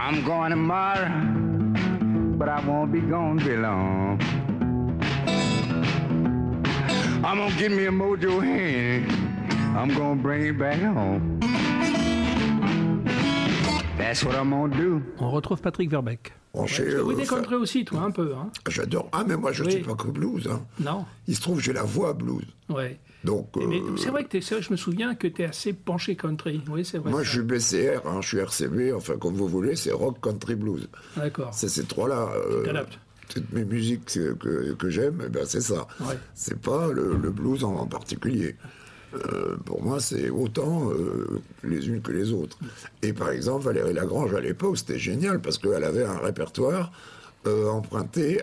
I'm going tomorrow, but I won't be gone be long. I'm gonna get me a Mojo hand. I'm gonna bring it back home. That's what I'm gonna do. On retrouve Patrick Verbeek. Oui, des country aussi, toi, un peu. Hein. J'adore. Ah, mais moi, je ne suis pas que blues. Hein. Non. Il se trouve que j'ai la voix blues. Ouais. Donc, mais c'est vrai que je me souviens que tu es assez penché country. Oui, c'est vrai. Moi, je suis BCR, hein, je suis RCB, enfin, comme vous voulez, c'est rock, country, blues. D'accord. C'est ces trois-là. Toutes mes musiques que j'aime, eh ben, c'est ça. Ouais. C'est pas le blues en particulier. Pour moi, c'est autant les unes que les autres. Et par exemple, Valérie Lagrange, à l'époque, c'était génial, parce qu'elle avait un répertoire emprunté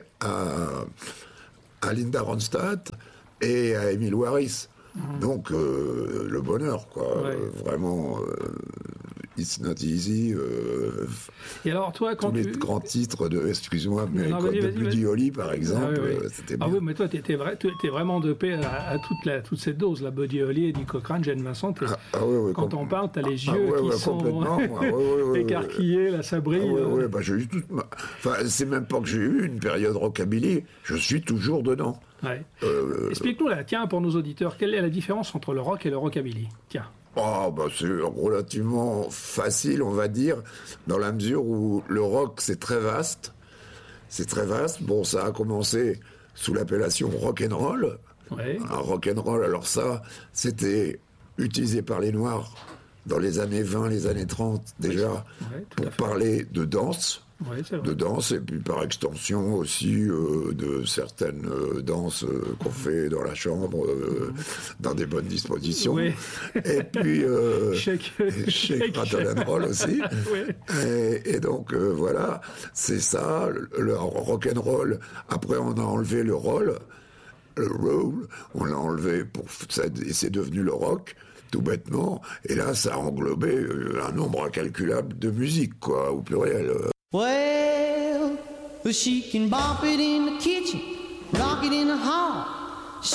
à Linda Ronstadt et à Emile Harris. Donc, le bonheur, quoi. Ouais. Vraiment, It's Not Easy. Et alors, toi, quand tous les grands titres de, excuse-moi, mais de Buddy Holly, par exemple, c'était bien. Ah oui, mais toi, t'es vraiment dopé à toute cette dose, la Buddy Holly, Eddie Cochran, Jane Vincent. Quand on parle, t'as les yeux qui sont écarquillés, là, ça brille. Bah, j'ai eu toute enfin, c'est même pas que j'ai eu une période rockabilly, je suis toujours dedans. Ouais. Explique-nous là, tiens, pour nos auditeurs, quelle est la différence entre le rock et le rockabilly? Tiens. Oh, bah c'est relativement facile, on va dire, dans la mesure où le rock, c'est très vaste. C'est très vaste. Bon, ça a commencé sous l'appellation rock'n'roll. Ouais. Rock'n'roll, alors ça, c'était utilisé par les Noirs dans les années 20, les années 30, déjà, pour parler de danse. Ouais, c'est vrai. De danse, et puis par extension aussi de certaines danses qu'on fait dans la chambre, dans des bonnes dispositions. Oui. Et puis shake rattle and roll aussi. Oui. Et donc voilà, c'est ça, le rock'n'roll. Après, on a enlevé le roll, on l'a enlevé et c'est devenu le rock. Tout bêtement, et là, ça a englobé un nombre incalculable de musiques, quoi, au pluriel. Well, she can bop it in the kitchen, rock it in the hall,